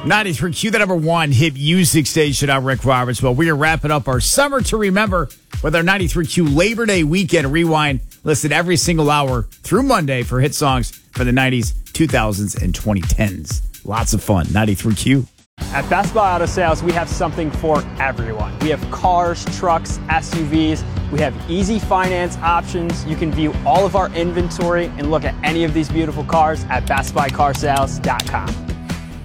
93Q, the number one hit music station. I'm Rick Roberts. Well, we are wrapping up our summer to remember with our 93Q Labor Day weekend rewind. Listen every single hour through Monday for hit songs for the 90s, 2000s, and 2010s. Lots of fun. 93Q. At Best Buy Auto Sales, we have something for everyone. We have cars, trucks, SUVs. We have easy finance options. You can view all of our inventory and look at any of these beautiful cars at bestbuycarsales.com.